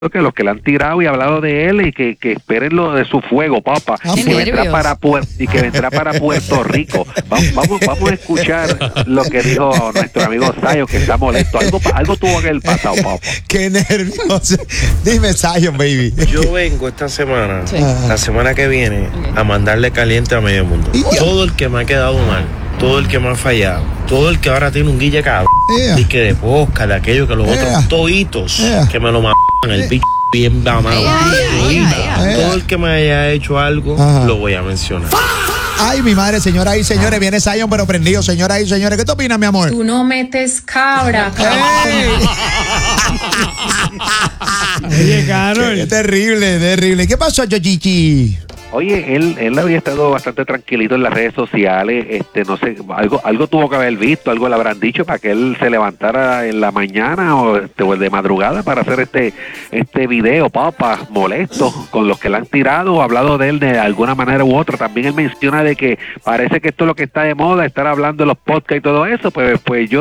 que los que le han tirado y hablado de él y que esperen lo de su fuego, papá, y que vendrá para Puerto Rico. Vamos a escuchar lo que dijo nuestro amigo Zion, que está molesto. Algo tuvo que haber pasado, papá. Qué nervioso. Dime, Zion, baby. Yo vengo esta semana, la semana que viene, a mandarle caliente a medio mundo. Todo el que me ha quedado mal, todo el que me ha fallado, todo el que ahora tiene un guille cabrón, y que de posca, de aquello que los otros toditos que me lo el bicho bien damado. Todo el que me haya hecho algo, lo voy a mencionar. Ay, mi madre, señoras y señores, viene Zion pero prendido, señoras y señores. ¿Qué te opinas, mi amor? Tú no metes cabra, Oye, Carol. Qué terrible. ¿Qué pasó, Yoyichi? Oye, él había estado bastante tranquilito en las redes sociales, no sé, algo tuvo que haber visto, algo le habrán dicho para que él se levantara en la mañana o de madrugada para hacer este video, papá, molesto con los que le han tirado o hablado de él de alguna manera u otra. También él menciona de que parece que esto es lo que está de moda, estar hablando en los podcasts y todo eso, pues yo